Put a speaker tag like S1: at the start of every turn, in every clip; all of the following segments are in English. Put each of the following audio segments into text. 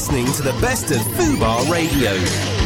S1: listening to the best of Fubar Radio.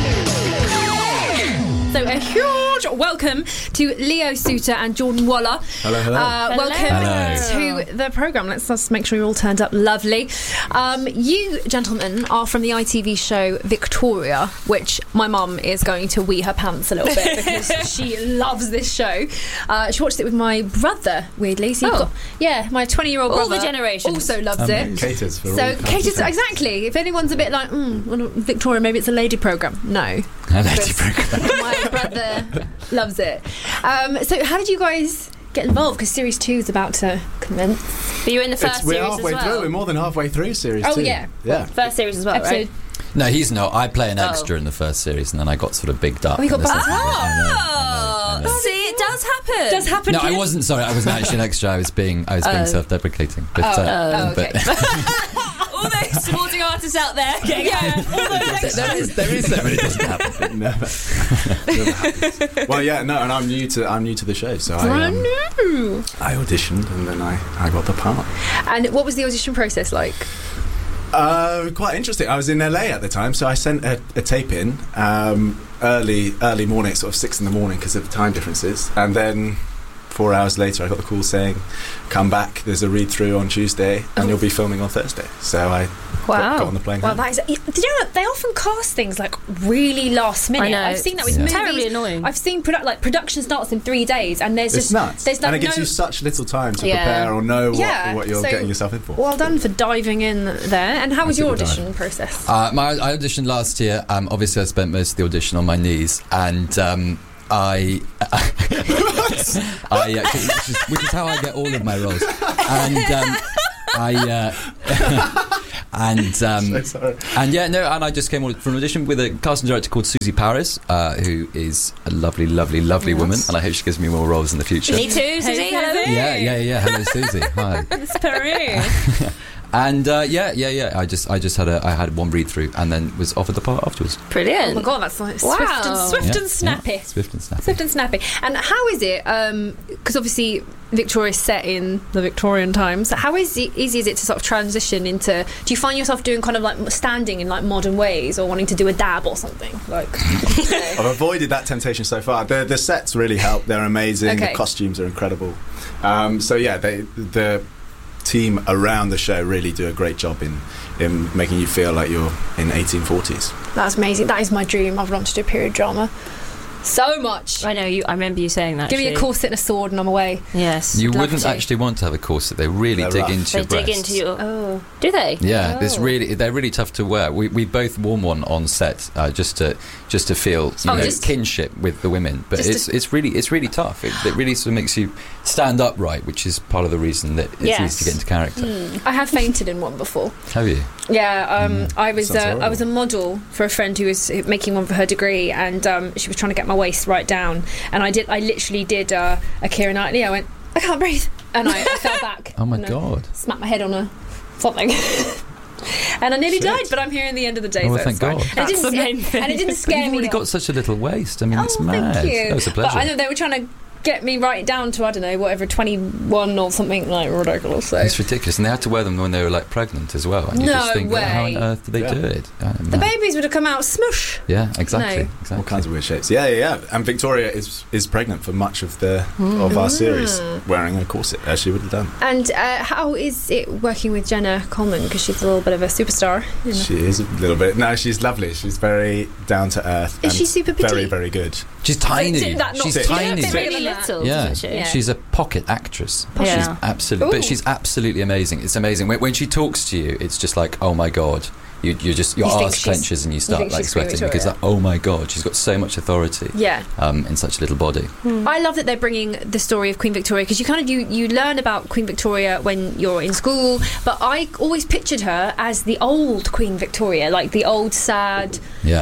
S2: So a huge welcome to Leo Suter and Jordan Waller.
S3: Hello, hello.
S2: Welcome to the programme. Let's just make sure you're all turned up lovely. You gentlemen are from the ITV show Victoria, which my mum is going to wee her pants a little bit because she loves this show. She watched it with my brother, weirdly. So you've got, my 20-year-old brother.
S4: All the generations.
S2: Also loves it.
S3: Caters for all.
S2: So caters, exactly. If anyone's a bit like, Victoria, maybe it's a lady programme. No.
S5: A lady programme.
S2: My brother loves it. So how did you guys get involved? Because Series 2 is about to commence.
S4: But you're in the first
S3: We're
S4: series
S3: halfway
S4: as well.
S3: through. We're more than halfway through Series 2.
S2: Oh, yeah.
S4: First series as well, right?
S5: No, he's not. I play an extra in the first series, and then I got sort of bigged up.
S2: Oh, you got
S5: in the
S2: bumped
S5: second
S2: up.
S5: bit. I know.
S4: See, it does happen.
S2: Does happen.
S5: No,
S2: Kim?
S5: I wasn't. Sorry, I wasn't actually an extra. I was being self-deprecating. But,
S2: okay.
S4: All those supporting artists out there getting all those extras.
S5: there is that, but it doesn't happen.
S3: Never happens. Well, and I'm new to the show, so I auditioned and then I got the part.
S2: And what was the audition process like?
S3: Quite interesting. I was in LA at the time, so I sent a tape in early morning, sort of 6 a.m, because of the time differences, and then 4 hours later I got the call saying, come back, there's a read through on Tuesday and you'll be filming on Thursday. So I got on the plane.
S2: Well, that is, did you know they often cast things like really last minute?
S4: I know.
S2: I've seen that with movies.
S4: Terribly annoying.
S2: I've seen production starts in 3 days and there's
S3: it's
S2: just
S3: nuts.
S2: There's
S3: and it gives you such little time to prepare or know what you're getting yourself in for.
S2: Well done for diving in there. And how was your audition process?
S5: I auditioned last year. Obviously I spent most of the audition on my knees, and which is how I get all of my roles. And I just came on from an audition with a casting director called Susie Paris, who is a lovely, lovely, lovely woman, and I hope she gives me more roles in the future.
S4: Me too, Susie. Hello.
S5: Yeah. Hello, Susie. Hi.
S4: It's Peru.
S5: And I had one read through and then was offered the part afterwards.
S4: Brilliant.
S2: Oh my god, that's like
S4: wow.
S2: swift and snappy.
S5: Yeah. Swift and snappy.
S2: And how is it? Because obviously Victoria's set in the Victorian times. How easy is it to sort of transition into? Do you find yourself doing kind of like standing in like modern ways, or wanting to do a dab or something? Like,
S3: I've avoided that temptation so far. The sets really help. They're amazing.
S2: Okay.
S3: The costumes are incredible. The team around the show really do a great job in making you feel like you're in 1840s.
S2: That's amazing. That is my dream. I've wanted to do a period drama so much.
S4: I know you. I remember you saying that.
S2: Give me a corset and a sword and I'm away.
S4: Yes.
S5: You wouldn't actually want to have a corset. They really dig
S3: rough.
S5: into your breasts.
S4: They dig into your... Oh. Do they?
S5: Yeah, they're really tough to wear. We both worn one on set just to feel kinship with the women. But it's really tough. It really sort of makes you stand upright, which is part of the reason that it's easy to get into character.
S2: I have fainted in one before.
S5: Have you?
S2: Yeah, I was
S3: horrible.
S2: a model for a friend who was making one for her degree, and she was trying to get my waist right down, and I literally did a Keira Knightley. I went, I can't breathe, and I fell back.
S5: Oh my God!
S2: Smacked my head on something. And I nearly died, but I'm here in the end of the day.
S5: Oh,
S2: so
S5: thank God.
S2: And it didn't scare me.
S5: You've already got such a little waist. I mean, it's mad.
S2: Thank you.
S5: That was a pleasure.
S2: But I know they were trying to get me right down to, I don't know, whatever, 21 or something, like ridiculous. So.
S5: It's ridiculous, and they had to wear them when they were like pregnant as well. And you just think, how on earth did they do it?
S2: The babies would have come out smush.
S5: Yeah, exactly.
S3: All kinds of weird shapes. Yeah. And Victoria is pregnant for much of our series, wearing a corset, as she would have done.
S2: And how is it working with Jenna Coleman? Because she's a little bit of a superstar.
S3: She is a little bit. No, she's lovely. She's very down to earth.
S2: Is she super petite?
S3: Very, very good.
S5: She's tiny.
S3: She's
S5: tiny.
S4: Really little,
S5: yeah.
S4: doesn't she?
S2: Yeah.
S5: She's a pocket actress.
S4: Yeah.
S5: She's absolutely amazing. It's amazing when she talks to you. It's just like, oh my God. Your arse clenches and you start like sweating because like, oh my God, she's got so much authority.
S2: Yeah.
S5: In such a little body.
S2: I love that they're bringing the story of Queen Victoria, because you kind of you learn about Queen Victoria when you're in school, but I always pictured her as the old Queen Victoria, like the old sad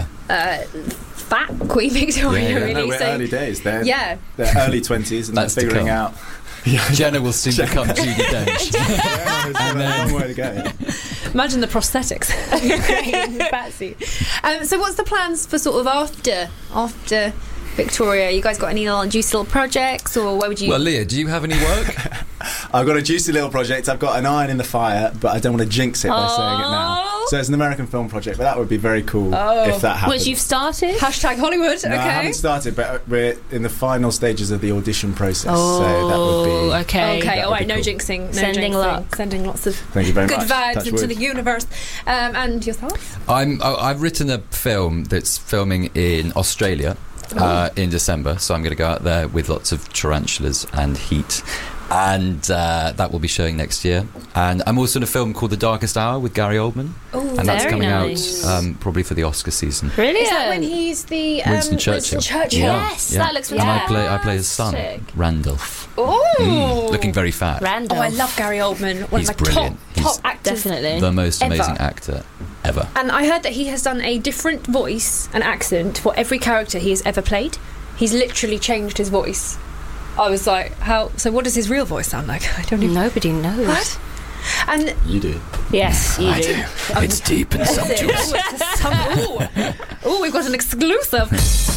S2: fat Queen Victoria.
S3: Yeah,
S2: really.
S3: no, we're early days. They're early 20s and
S5: That's
S3: they're figuring out.
S5: Jenna will soon become Judi Dench.
S3: And then a long way to go.
S2: Imagine the prosthetics. Patsy. So what's the plans for sort of after Victoria? You guys got any little juicy little projects, or where would you...
S5: Well, Leah, do you have any work?
S3: I've got a juicy little project. I've got an iron in the fire, but I don't want to jinx it by saying it now. So it's an American film project, but that would be very cool if that happened.
S4: Which you've started?
S2: Hashtag Hollywood.
S3: No,
S2: okay.
S3: I haven't started, but we're in the final stages of the audition process. So that would be
S2: Okay. All right.
S3: be
S2: No
S3: cool.
S2: jinxing. No
S4: Sending
S2: jinxing.
S4: luck.
S2: Sending lots of
S3: Thank you very
S2: good
S3: much.
S2: vibes
S3: Touch
S2: into
S3: wood.
S2: the universe. And yourself?
S5: I've written a film that's filming in Australia in December, so I'm going to go out there with lots of tarantulas and heat, and that will be showing next year. And I'm also in a film called The Darkest Hour with Gary Oldman, and that's
S4: very
S5: coming
S4: nice.
S5: out probably for the Oscar season.
S4: Brilliant.
S2: Is that when he's the
S5: Winston Churchill.
S4: Yes,
S5: Yeah.
S4: that looks
S5: And
S4: fantastic.
S5: I play his son, Randolph.
S2: Oh,
S5: Looking very fat.
S4: Randolph.
S2: Oh, I love Gary Oldman. One
S5: He's
S2: of my
S5: brilliant.
S2: top
S5: He's
S2: actors.
S4: Definitely.
S5: The most
S2: Ever.
S5: amazing actor ever.
S2: And I heard that he has done a different voice and accent for every character he has ever played. He's literally changed his voice. I was like, how? So what does his real voice sound like? I don't even.
S4: Nobody knows.
S2: What? And
S3: You do.
S4: Yes, you do.
S5: It's deep and sumptuous.
S2: oh, we've got an exclusive.